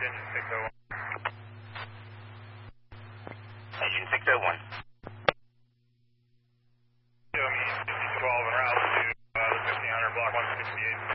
engine 601. Engine 601. Show me 12 en route to the 1500 block 168.